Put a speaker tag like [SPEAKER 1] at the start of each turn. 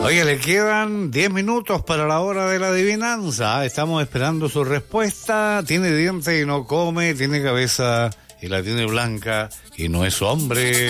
[SPEAKER 1] Oye, le quedan 10 minutos para la hora de la adivinanza. Estamos esperando su respuesta. Tiene dientes y no come, tiene cabeza y la tiene blanca y no es hombre.